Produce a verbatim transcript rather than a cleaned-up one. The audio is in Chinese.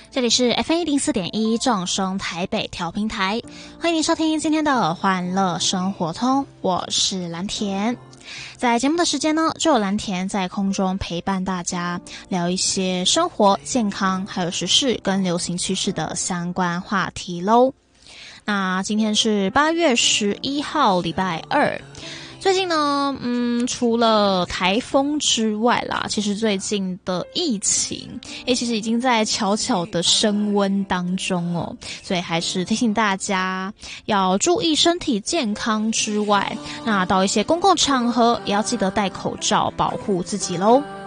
这里是 F M 一零四点一正声台北调频台，欢迎您收听今天的欢乐生活通，我是蓝田。在节目的时间呢，就有蓝田在空中陪伴大家聊一些生活、健康还有时事跟流行趋势的相关话题咯。那今天是八月十一号礼拜二。最近呢，嗯，除了台风之外啦，其实最近的疫情，诶，其实已经在悄悄的升温当中哦，所以还是提醒大家要注意身体健康之外，那到一些公共场合也要记得戴口罩，保护自己咯。